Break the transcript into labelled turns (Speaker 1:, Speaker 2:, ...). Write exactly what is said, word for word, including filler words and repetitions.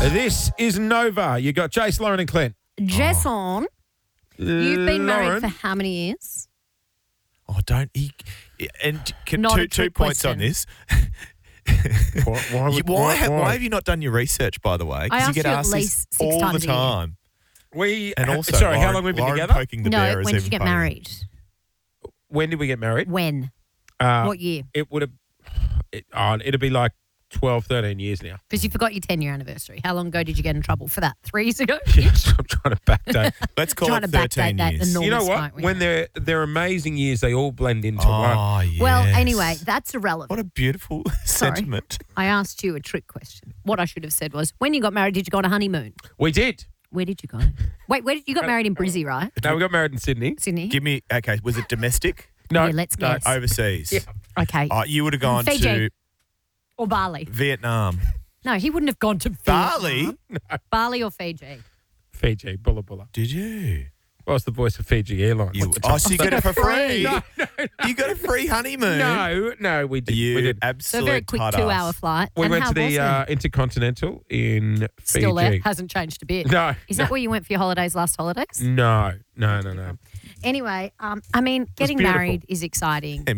Speaker 1: This is Nova. You got Jace, Lauren and Clint.
Speaker 2: Jason, you've been married
Speaker 1: Lauren.
Speaker 2: for how many years?
Speaker 3: Oh, don't he? And can,
Speaker 2: Not
Speaker 3: two,
Speaker 2: a
Speaker 3: two
Speaker 2: trick
Speaker 3: points on
Speaker 2: question.
Speaker 3: this.
Speaker 1: Why, why,
Speaker 3: You-
Speaker 1: would-
Speaker 3: why,
Speaker 1: why,
Speaker 3: have,
Speaker 1: why?
Speaker 3: why have you not done your research, by the way?
Speaker 2: I
Speaker 3: 'Cause
Speaker 2: asked
Speaker 3: you get
Speaker 2: you at
Speaker 3: asked
Speaker 2: least
Speaker 3: this
Speaker 2: six
Speaker 3: all the
Speaker 2: times a year.
Speaker 3: time.
Speaker 1: We
Speaker 3: And also,
Speaker 1: sorry, how
Speaker 3: Lauren-
Speaker 1: long we've been
Speaker 3: Lauren
Speaker 1: together?
Speaker 3: poking the
Speaker 2: no,
Speaker 3: bear is
Speaker 2: when did
Speaker 3: even
Speaker 2: you get
Speaker 3: funnier.
Speaker 2: married?
Speaker 1: When did we get married?
Speaker 2: When?
Speaker 1: Uh,
Speaker 2: What year?
Speaker 1: It would have. It, oh, it'd be like twelve, thirteen years now.
Speaker 2: Because you forgot your ten-year anniversary. How long ago did you get in trouble for that? Three years ago?
Speaker 1: Yes, I'm trying to backdate.
Speaker 3: Let's call
Speaker 2: Trying
Speaker 3: it
Speaker 2: to backdate
Speaker 3: thirteen
Speaker 2: that
Speaker 3: years.
Speaker 2: enormous
Speaker 1: You know what?
Speaker 2: fight we
Speaker 1: When
Speaker 2: had.
Speaker 1: they're they're amazing years, they all blend into one.
Speaker 3: Oh, yes.
Speaker 2: Well, anyway, that's irrelevant.
Speaker 3: What a beautiful
Speaker 2: Sorry.
Speaker 3: sentiment.
Speaker 2: I asked you a trick question. What I should have said was, when you got married, did you go on a honeymoon?
Speaker 1: We did.
Speaker 2: Where did you go? Wait, where did you got married in Brizzy, right?
Speaker 1: No, we got married in Sydney.
Speaker 2: Sydney?
Speaker 3: Give me, okay, was it domestic?
Speaker 1: No,
Speaker 2: Yeah, let's
Speaker 1: no,
Speaker 2: guess.
Speaker 3: Overseas?
Speaker 1: Yeah.
Speaker 2: Okay.
Speaker 3: Oh, you would have gone
Speaker 2: Fiji.
Speaker 3: to
Speaker 2: Or Bali?
Speaker 3: Vietnam.
Speaker 2: No, he wouldn't have gone to
Speaker 3: Bali?
Speaker 2: Vietnam. Bali or Fiji?
Speaker 1: Fiji, Bulla Bulla.
Speaker 3: Did you?
Speaker 1: I was the voice of Fiji Airlines.
Speaker 3: you
Speaker 1: at the
Speaker 3: oh,
Speaker 1: time.
Speaker 3: so you got it for free?
Speaker 2: No,
Speaker 3: You got a free honeymoon?
Speaker 1: no, no, we did.
Speaker 3: You
Speaker 1: we did.
Speaker 2: So a
Speaker 3: absolute
Speaker 2: very quick
Speaker 3: hot
Speaker 2: two-hour
Speaker 3: ass.
Speaker 2: flight.
Speaker 1: We
Speaker 2: and
Speaker 1: went
Speaker 2: how
Speaker 1: to
Speaker 2: was
Speaker 1: the
Speaker 2: it?
Speaker 1: uh, Intercontinental in
Speaker 2: Still
Speaker 1: Fiji.
Speaker 2: there? Hasn't changed a bit.
Speaker 1: No,
Speaker 2: Is
Speaker 1: no,
Speaker 2: that where you went for your holidays last holidays?
Speaker 1: no, no, no, no.
Speaker 2: Anyway, um, I mean, getting
Speaker 1: beautiful.
Speaker 2: married is exciting.